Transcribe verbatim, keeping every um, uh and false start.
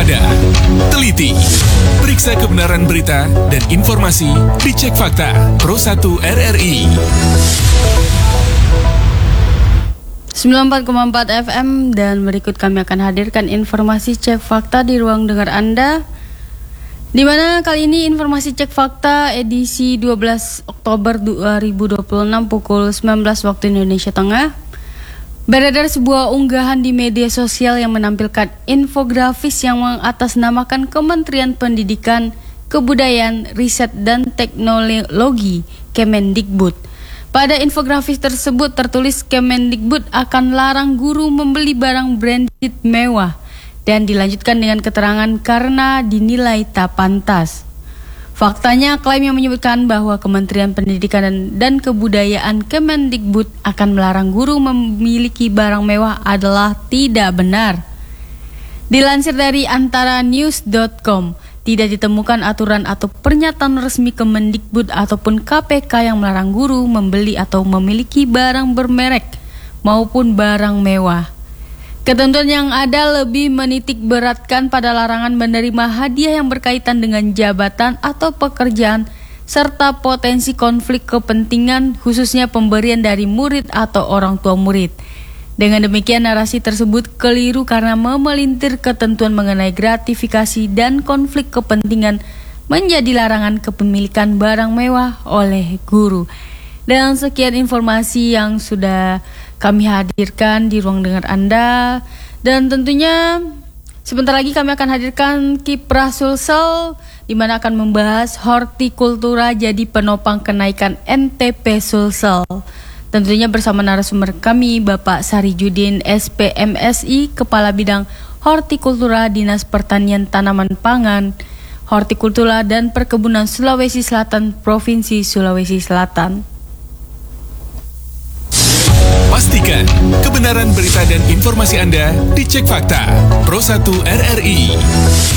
waspada, teliti, periksa kebenaran berita dan informasi di Cek Fakta Pro satu R R I. sembilan puluh empat koma empat F M dan berikut kami akan hadirkan informasi Cek Fakta di ruang dengar Anda. Di mana kali ini informasi Cek Fakta edisi dua belas Oktober dua ribu dua puluh enam pukul sembilan belas waktu Indonesia Tengah. Beredar sebuah unggahan di media sosial yang menampilkan infografis yang mengatasnamakan Kementerian Pendidikan, Kebudayaan, Riset dan Teknologi Kemendikbud. Pada infografis tersebut tertulis Kemendikbud akan larang guru membeli barang branded mewah dan dilanjutkan dengan keterangan karena dinilai tak pantas. Faktanya, klaim yang menyebutkan bahwa Kementerian Pendidikan dan, dan Kebudayaan Kemendikbud akan melarang guru memiliki barang mewah adalah tidak benar. Dilansir dari antara news dot com, tidak ditemukan aturan atau pernyataan resmi Kemendikbud ataupun K P K yang melarang guru membeli atau memiliki barang bermerek maupun barang mewah. Ketentuan yang ada lebih menitik beratkan pada larangan menerima hadiah yang berkaitan dengan jabatan atau pekerjaan serta potensi konflik kepentingan khususnya pemberian dari murid atau orang tua murid. Dengan demikian narasi tersebut keliru karena memelintir ketentuan mengenai gratifikasi dan konflik kepentingan menjadi larangan kepemilikan barang mewah oleh guru. Dan sekian informasi yang sudah kami hadirkan di ruang dengar Anda. Dan tentunya sebentar lagi kami akan hadirkan Kiprah Sulsel, di mana akan membahas hortikultura jadi penopang kenaikan N T P Sulsel. Tentunya bersama narasumber kami Bapak Sarijudin S P M S I, Kepala Bidang Hortikultura Dinas Pertanian Tanaman Pangan, Hortikultura dan Perkebunan Sulawesi Selatan, Provinsi Sulawesi Selatan. Pastikan kebenaran berita dan informasi Anda di Cek Fakta Pro satu R R I.